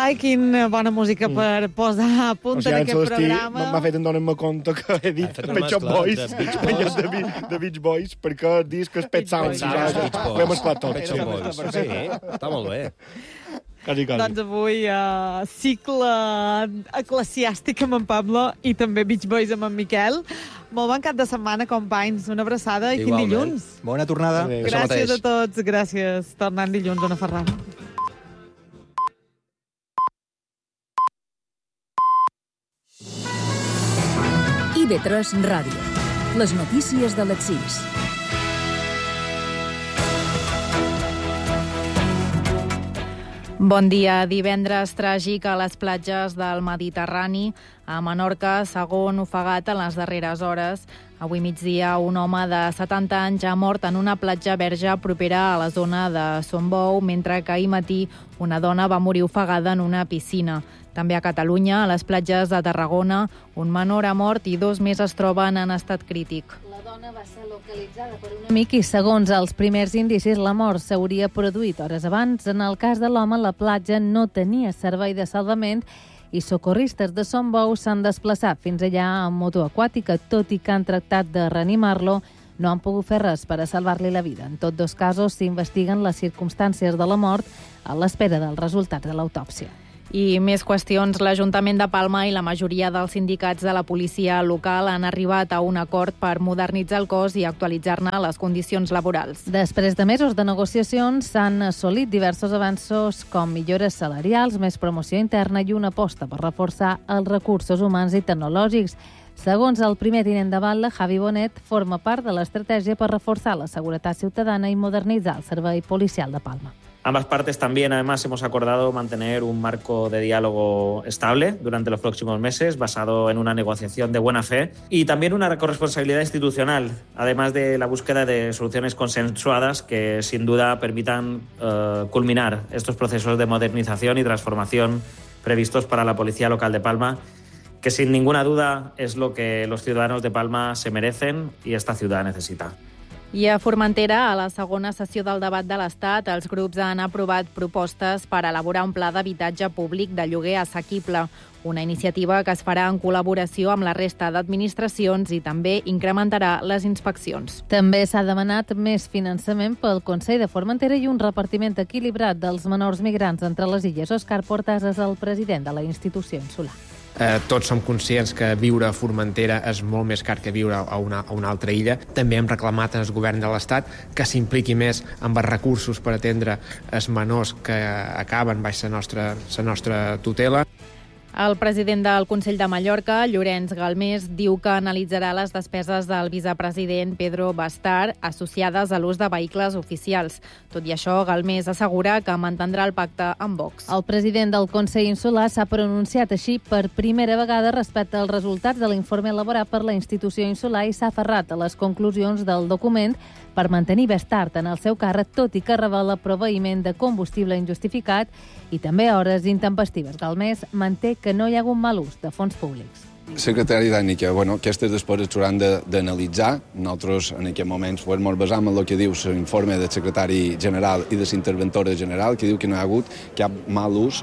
Ai, quina bona música per posar a punt en aquest programa. M'ha fet donar-me compte que he dit Pet Shop Boys en lloc de Beach Boys, perquè el disc és Pet Sounds. Ho hem mesclat tot. Pet Shop Boys. Sí, està molt bé. Quasi. Doncs avui cicle eclesiàstic amb en Pablo i també Beach Boys amb en Miquel. Molt bon cap de setmana, companys. Una abraçada i quin dilluns. Bona tornada. Gràcies a tots, gràcies. Tornant dilluns, Ona Ferran. IB3 Ràdio. Les notícies de les 6. Bon dia. Divendres tràgic a les platges del Mediterrani. A Menorca, segon ofegat en les darreres hores. Avui migdia, un home de 70 anys ha mort en una platja verge propera a la zona de Son Bou, mentre que ahir matí una dona va morir ofegada en una piscina. També a Catalunya, a les platges de Tarragona, un menor ha mort i 2 més es troben en estat crític. La dona va ser localitzada per un amic i, segons els primers indicis, la mort s'hauria produït hores abans. En el cas de l'home, la platja no tenia servei de salvament i socorristes de Son Bou s'han desplaçat fins allà amb moto aquàtica, tot i que han tractat de reanimar-lo, no han pogut fer res per a salvar-li la vida. En tots 2 casos s'investiguen les circumstàncies de la mort a l'espera dels resultats de l'autòpsia. I més qüestions. L'Ajuntament de Palma i la majoria dels sindicats de la policia local han arribat a un acord per modernitzar el cos i actualitzar-ne les condicions laborals. Després de mesos de negociacions s'han assolit diversos avanços com millores salarials, més promoció interna i una aposta per reforçar els recursos humans i tecnològics. Segons el primer tinent de batlle, Javi Bonet, forma part de l'estratègia per reforçar la seguretat ciutadana i modernitzar el servei policial de Palma. Ambas partes también, además, hemos acordado mantener un marco de diálogo estable durante los próximos meses, basado en una negociación de buena fe y también una corresponsabilidad institucional, además de la búsqueda de soluciones consensuadas que, sin duda, permitan culminar estos procesos de modernización y transformación previstos para la Policía Local de Palma, que sin ninguna duda es lo que los ciudadanos de Palma se merecen y esta ciudad necesita. I a Formentera, a la segona sessió del debat de l'Estat, els grups han aprovat propostes per elaborar un pla d'habitatge públic de lloguer assequible, una iniciativa que es farà en col·laboració amb la resta d'administracions i també incrementarà les inspeccions. També s'ha demanat més finançament pel Consell de Formentera i un repartiment equilibrat dels menors migrants entre les illes. Òscar Portas és el president de la institució insular. Tots som conscients que viure a Formentera és molt més car que viure a una altra illa. També hem reclamat al govern de l'Estat que s'impliqui més amb els recursos per atendre els menors que acaben baix la nostra tutela. El president del Consell de Mallorca, Llorenç Galmés, diu que analitzarà les despeses del vicepresident Pedro Bastar associades a l'ús de vehicles oficials. Tot i això, Galmés assegura que mantindrà el pacte amb Vox. El president del Consell Insular s'ha pronunciat així per primera vegada respecte als resultats de l'informe elaborat per la institució insular i s'ha aferrat a les conclusions del document per mantenir Bestart en el seu càrrec, tot i que revela proveïment de combustible injustificat i també hores intempestives. Galmés manté que no hi ha hagut mal ús de fons públics. Secretari tècnica, aquestes despeses s'hauran d'analitzar. Nosaltres, en aquest moment, ens basam en el que diu l'informe del secretari general i de l'interventora general, que diu que no hi ha hagut cap mal ús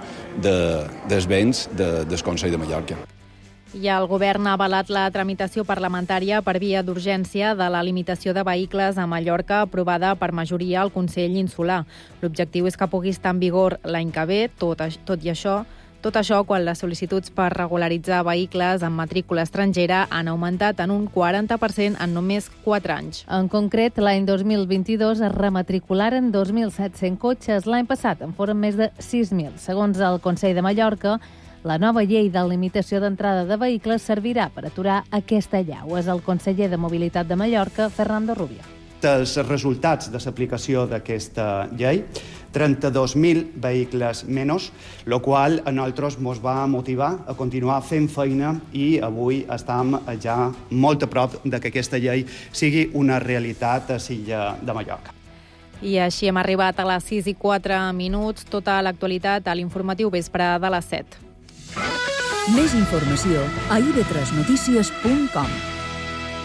dels béns del Consell de Mallorca. I el govern ha avalat la tramitació parlamentària per via d'urgència de la limitació de vehicles a Mallorca aprovada per majoria al Consell Insular. L'objectiu és que pugui estar en vigor l'any que ve, tot això quan les sol·licituds per regularitzar vehicles amb matrícula estrangera han augmentat en un 40% en només 4 anys. En concret, l'any 2022 es rematricularen 2.700 cotxes. L'any passat en foren més de 6.000. Segons el Consell de Mallorca, la nova llei de limitació d'entrada de vehicles servirà per aturar aquesta allau. És el conseller de Mobilitat de Mallorca, Fernando Rubio. Els resultats de l'aplicació d'aquesta llei, 32.000 vehicles menys, el qual a nosaltres ens va motivar a continuar fent feina i avui estem ja molt a prop de que aquesta llei sigui una realitat a l'illa de Mallorca. I així hem arribat a les 6:04. Tota l'actualitat a l'informatiu vespre de les 7. Més informació a ib3notícies.com.